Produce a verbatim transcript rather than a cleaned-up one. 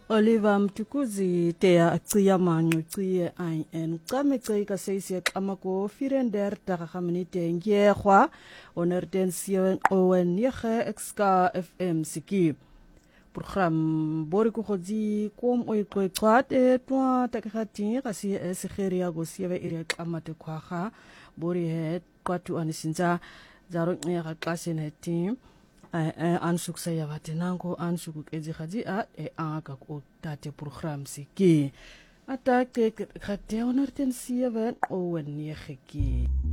Oliver Mtukuzi tea akcia manyo cie ai en kame tse ka seisi kamako firender daga khaminite ngehwa onerdensie owen yege exka F M siki program bori ko khodi kom oy ko kwate twa takati kasi esegeria go siebe ire kamate kwaga bori het kwatu anisinza zaro ngega klasene team aansoek sa ya watenango aansoek ezi khadi a e anga ko tate program siki attack ke khate onerdensie wen owen yege ki